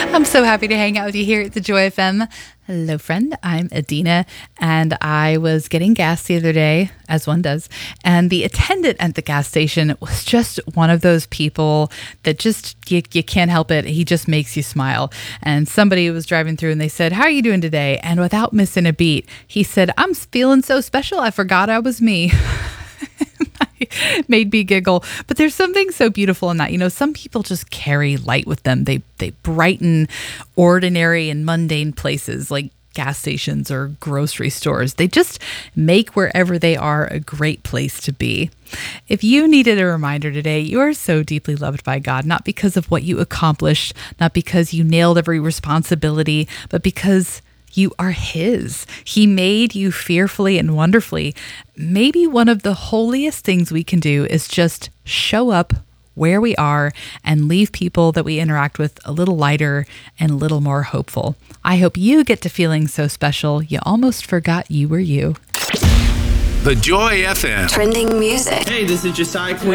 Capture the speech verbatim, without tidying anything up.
I'm so happy to hang out with you here at the Joy F M. Hello, friend. I'm Adina, and I was getting gas the other day, as one does, and the attendant at the gas station was just one of those people that just, you, you can't help it. He just makes you smile. And somebody was driving through and they said, "How are you doing today?" And without missing a beat, he said, "I'm feeling so special, I forgot I was me." Made me giggle. But there's something so beautiful in that. You know, some people just carry light with them. They they brighten ordinary and mundane places like gas stations or grocery stores. They just make wherever they are a great place to be. If you needed a reminder today, you are so deeply loved by God, not because of what you accomplished, not because you nailed every responsibility, but because you are His. He made you fearfully and wonderfully. Maybe one of the holiest things we can do is just show up where we are and leave people that we interact with a little lighter and a little more hopeful. I hope you get to feeling so special you almost forgot you were you. The Joy F M. Trending music. Hey, this is Josiah Quinn.